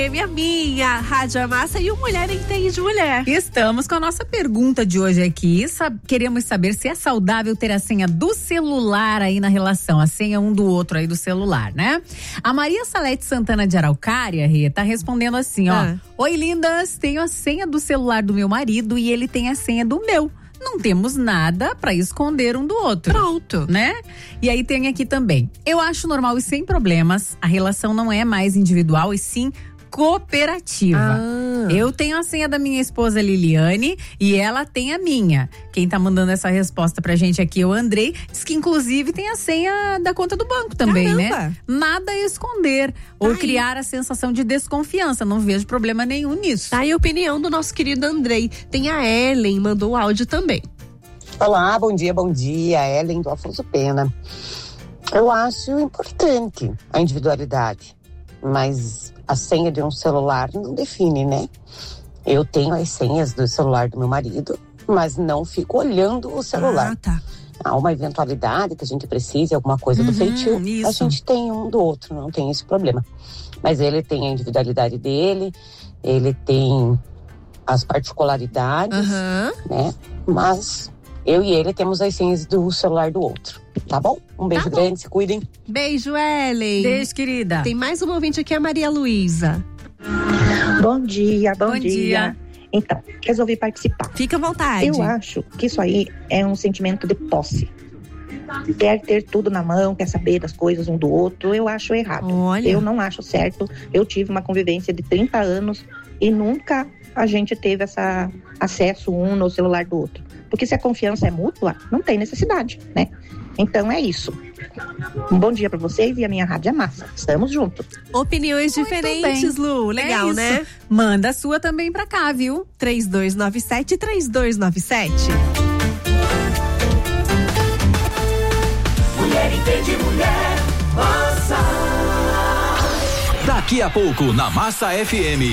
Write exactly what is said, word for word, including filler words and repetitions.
M, a minha Rádio é Massa e o Mulher Entende Mulher. Estamos com a nossa pergunta de hoje aqui. Sab- queremos saber se é saudável ter a senha do celular aí na relação, a senha um do outro aí do celular, né? A Maria Salete Santana de Araucária, Rê, tá respondendo assim, ó. Ah. Oi, lindas, tenho a senha do celular do meu marido e ele tem a senha do meu. Não temos nada pra esconder um do outro. Pronto. Né? E aí tem aqui também. Eu acho normal e sem problemas. A relação não é mais individual e sim cooperativa. Ah. Eu tenho a senha da minha esposa Liliane e ela tem a minha. Quem tá mandando essa resposta pra gente aqui é o Andrei. Diz que inclusive tem a senha da conta do banco também, Caramba. né? Nada a esconder ou Ai. criar a sensação de desconfiança. Não vejo problema nenhum nisso. Tá aí a opinião do nosso querido Andrei. Tem a Ellen, mandou o áudio também. Olá, bom dia, bom dia, Ellen do Afonso Pena. Eu acho importante a individualidade, mas a senha de um celular não define, né? Eu tenho as senhas do celular do meu marido, mas não fico olhando o celular. Ah, tá. Há uma eventualidade que a gente precise, alguma coisa Uhum, do feitio, isso. a gente tem um do outro, não tem esse problema. Mas ele tem a individualidade dele, ele tem as particularidades, Aham. né? Mas eu e ele temos as senhas do celular do outro, tá bom? Um beijo Tá bom. grande, se cuidem. Beijo, Ellen. Beijo, querida. Tem mais um ouvinte aqui, a Maria Luísa. Bom dia, bom, Bom dia. dia. Então, resolvi participar. Fica à vontade. Eu acho que isso aí é um sentimento de posse. Quer ter tudo na mão, quer saber das coisas um do outro, eu acho errado. Olha. Eu não acho certo. Eu tive uma convivência de trinta anos e nunca a gente teve essa acesso um no celular do outro. Porque se a confiança é mútua, não tem necessidade, né? Então é isso. Um bom dia pra vocês e a minha rádio é massa. Estamos juntos. Opiniões Muito diferentes, bem. Lu. Legal, É isso. né? Manda a sua também pra cá, viu? três dois nove sete, três dois nove sete. Mulher Entende Mulher, Massa. Daqui a pouco na Massa F M.